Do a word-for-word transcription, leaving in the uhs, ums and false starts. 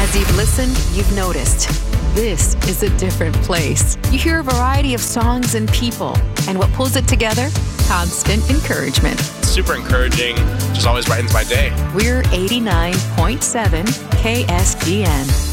As you've listened, you've noticed. This is a different place. You hear a variety of songs and people. And what pulls it together? Constant encouragement. Super encouraging. Just always brightens my day. We're eighty-nine point seven K S G N.